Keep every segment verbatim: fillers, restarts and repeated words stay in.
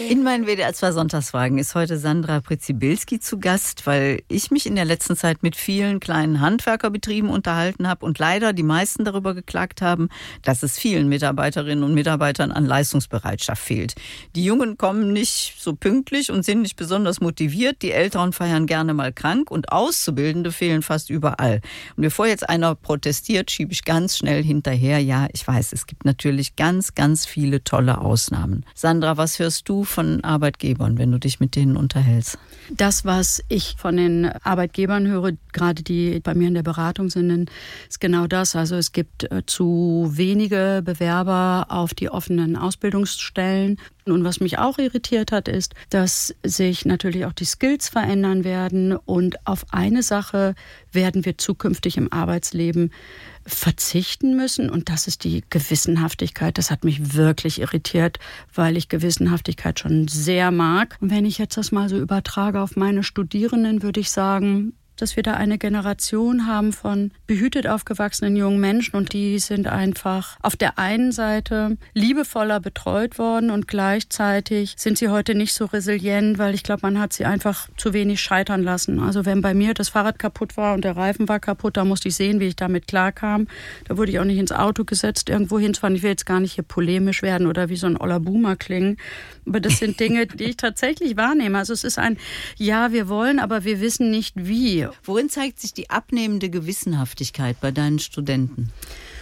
In meinen W D R zwei Sonntagsfragen ist heute Sandra Prezibilski zu Gast, weil ich mich in der letzten Zeit mit vielen kleinen Handwerkerbetrieben unterhalten habe und leider die meisten darüber geklagt haben, dass es vielen Mitarbeiterinnen und Mitarbeitern an Leistungsbereitschaft fehlt. Die Jungen kommen nicht so pünktlich und sind nicht besonders motiviert, die Älteren feiern gerne mal krank und Auszubildende fehlen fast überall. Und bevor jetzt einer protestiert, schiebe ich ganz schnell hinterher, ja, ich weiß, es gibt natürlich ganz, ganz viele tolle Ausnahmen. Sandra, was hörst du von Arbeitgebern, wenn du dich mit denen unterhältst? Das, was ich von den Arbeitgebern höre, gerade die bei mir in der Beratung sind, ist genau das. Also es gibt zu wenige Bewerber auf die offenen Ausbildungsstellen. Und was mich auch irritiert hat, ist, dass sich natürlich auch die Skills verändern werden. Und auf eine Sache werden wir zukünftig im Arbeitsleben verzichten müssen. Und das ist die Gewissenhaftigkeit. Das hat mich wirklich irritiert, weil ich Gewissenhaftigkeit schon sehr mag. Und wenn ich jetzt das mal so übertrage auf meine Studierenden, würde ich sagen, dass wir da eine Generation haben von behütet aufgewachsenen jungen Menschen und die sind einfach auf der einen Seite liebevoller betreut worden und gleichzeitig sind sie heute nicht so resilient, weil ich glaube, man hat sie einfach zu wenig scheitern lassen. Also wenn bei mir das Fahrrad kaputt war und der Reifen war kaputt, da musste ich sehen, wie ich damit klarkam. Da wurde ich auch nicht ins Auto gesetzt, irgendwo hinzufahren. Ich will jetzt gar nicht hier polemisch werden oder wie so ein oller Boomer klingen, aber das sind Dinge, die ich tatsächlich wahrnehme. Also es ist ein, ja, wir wollen, aber wir wissen nicht wie. Worin zeigt sich die abnehmende Gewissenhaftigkeit bei deinen Studenten?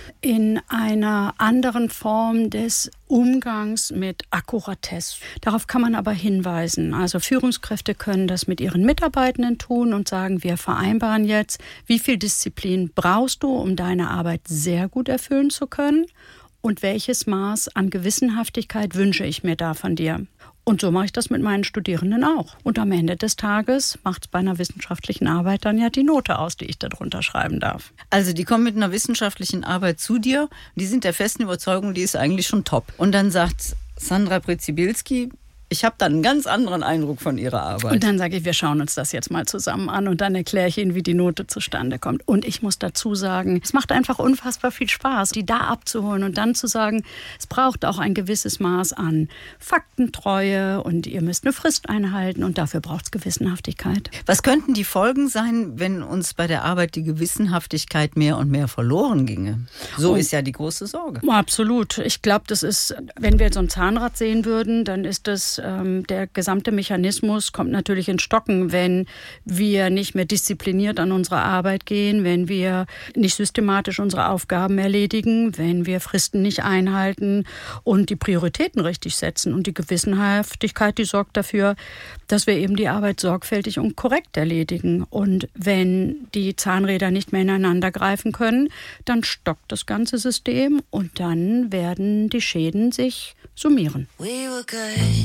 In einer anderen Form des Umgangs mit Akkuratesse. Darauf kann man aber hinweisen. Also Führungskräfte können das mit ihren Mitarbeitenden tun und sagen, wir vereinbaren jetzt, wie viel Disziplin brauchst du, um deine Arbeit sehr gut erfüllen zu können und welches Maß an Gewissenhaftigkeit wünsche ich mir da von dir. Und so mache ich das mit meinen Studierenden auch. Und am Ende des Tages macht es bei einer wissenschaftlichen Arbeit dann ja die Note aus, die ich darunter schreiben darf. Also die kommen mit einer wissenschaftlichen Arbeit zu dir, die sind der festen Überzeugung, die ist eigentlich schon top. Und dann sagt Sandra Prezibilski, ich habe da einen ganz anderen Eindruck von ihrer Arbeit. Und dann sage ich, wir schauen uns das jetzt mal zusammen an und dann erkläre ich Ihnen, wie die Note zustande kommt. Und ich muss dazu sagen, es macht einfach unfassbar viel Spaß, die da abzuholen und dann zu sagen, es braucht auch ein gewisses Maß an Faktentreue und ihr müsst eine Frist einhalten und dafür braucht es Gewissenhaftigkeit. Was könnten die Folgen sein, wenn uns bei der Arbeit die Gewissenhaftigkeit mehr und mehr verloren ginge? So und ist ja die große Sorge. Absolut. Ich glaube, das ist, wenn wir jetzt so ein Zahnrad sehen würden, dann ist das der gesamte Mechanismus kommt natürlich ins Stocken, wenn wir nicht mehr diszipliniert an unsere Arbeit gehen, wenn wir nicht systematisch unsere Aufgaben erledigen, wenn wir Fristen nicht einhalten und die Prioritäten richtig setzen. Und die Gewissenhaftigkeit, die sorgt dafür, dass wir eben die Arbeit sorgfältig und korrekt erledigen. Und wenn die Zahnräder nicht mehr ineinander greifen können, dann stockt das ganze System und dann werden die Schäden sich summieren. We were good.